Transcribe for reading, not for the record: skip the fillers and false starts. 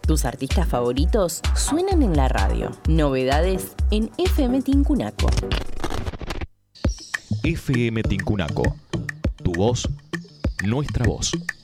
Tus artistas favoritos suenan en la radio. Novedades en FM Tincunaco. FM Tincunaco. Tu voz, nuestra voz.